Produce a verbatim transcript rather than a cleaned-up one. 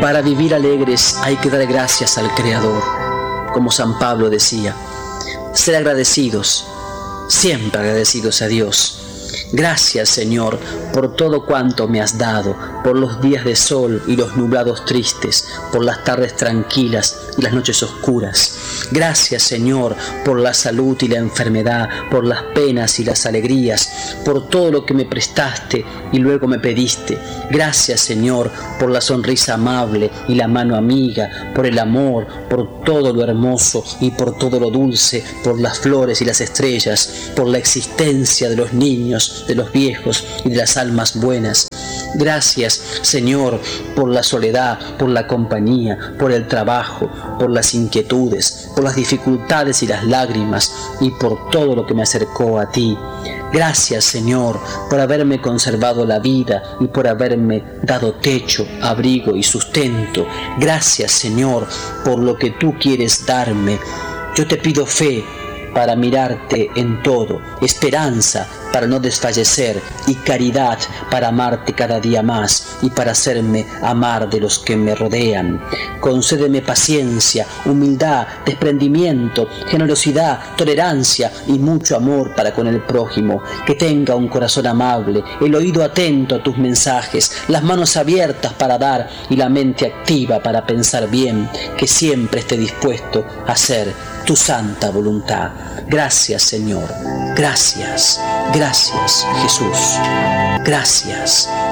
Para vivir alegres hay que dar gracias al Creador, como San Pablo decía. Ser agradecidos, siempre agradecidos a Dios. Gracias, Señor, por todo cuanto me has dado, por los días de sol y los nublados tristes, por las tardes tranquilas y las noches oscuras. Gracias, Señor, por la salud y la enfermedad, por las penas y las alegrías, por todo lo que me prestaste y luego me pediste. Gracias, Señor, por la sonrisa amable y la mano amiga, por el amor, por todo lo hermoso y por todo lo dulce, por las flores y las estrellas, por la existencia de los niños, de los viejos y de las almas buenas. Gracias, Señor, por la soledad, por la compañía, por el trabajo, por las inquietudes, por las dificultades y las lágrimas, y por todo lo que me acercó a ti. Gracias, Señor, por haberme conservado la vida y por haberme dado techo, abrigo y sustento. Gracias, Señor, por lo que tú quieres darme. Yo te pido fe para mirarte en todo, esperanza para no desfallecer y caridad para amarte cada día más y para hacerme amar de los que me rodean. Concédeme paciencia, humildad, desprendimiento, generosidad, tolerancia y mucho amor para con el prójimo, que tenga un corazón amable, el oído atento a tus mensajes, las manos abiertas para dar y la mente activa para pensar bien, que siempre esté dispuesto a hacer tu santa voluntad. Gracias, Señor. Gracias. Gracias, Jesús. Gracias.